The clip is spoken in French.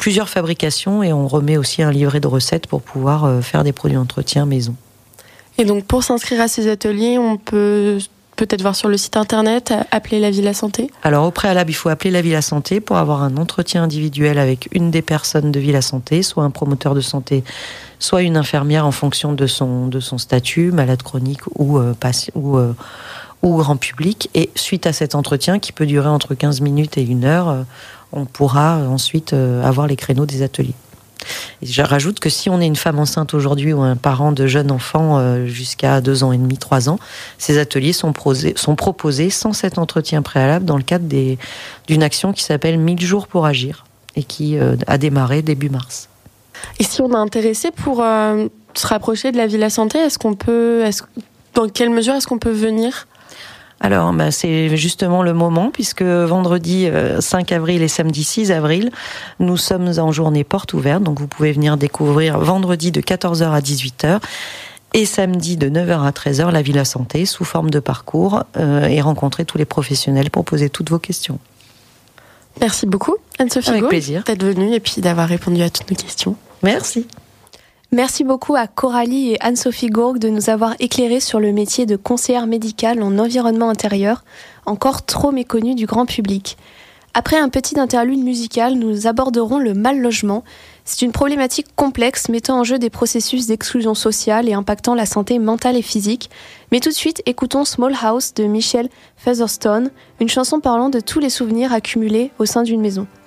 plusieurs fabrications et on remet aussi un livret de recettes pour pouvoir faire des produits d'entretien maison. Et donc pour s'inscrire à ces ateliers, on peut peut-être voir sur le site internet, appeler la Villa Santé. Alors au préalable, il faut appeler la Villa Santé pour avoir un entretien individuel avec une des personnes de Villa Santé, soit un promoteur de santé, soit une infirmière en fonction de son statut, malade chronique ou grand public. Et suite à cet entretien, qui peut durer entre 15 minutes et 1 heure, on pourra ensuite avoir les créneaux des ateliers. Et je rajoute que si on est une femme enceinte aujourd'hui ou un parent de jeune enfant jusqu'à 2 ans et demi, 3 ans, ces ateliers sont proposés sans cet entretien préalable dans le cadre d'une action qui s'appelle 1000 jours pour agir et qui a démarré début mars. Et si on est intéressé pour se rapprocher de la Villa Santé, dans quelle mesure est-ce qu'on peut venir ? Alors, c'est justement le moment, puisque vendredi 5 avril et samedi 6 avril, nous sommes en journée porte ouverte, donc vous pouvez venir découvrir vendredi de 14h à 18h et samedi de 9h à 13h la Villa Santé sous forme de parcours et rencontrer tous les professionnels pour poser toutes vos questions. Merci beaucoup, Anne-Sophie Avec Gault, plaisir. d'être venue et puis d'avoir répondu à toutes nos questions. Merci. Merci beaucoup à Coralie et Anne-Sophie Gourgue de nous avoir éclairés sur le métier de conseillère médicale en environnement intérieur, encore trop méconnu du grand public. Après un petit interlude musical, nous aborderons le mal-logement. C'est une problématique complexe mettant en jeu des processus d'exclusion sociale et impactant la santé mentale et physique. Mais tout de suite, écoutons Small House de Michelle Featherstone, une chanson parlant de tous les souvenirs accumulés au sein d'une maison.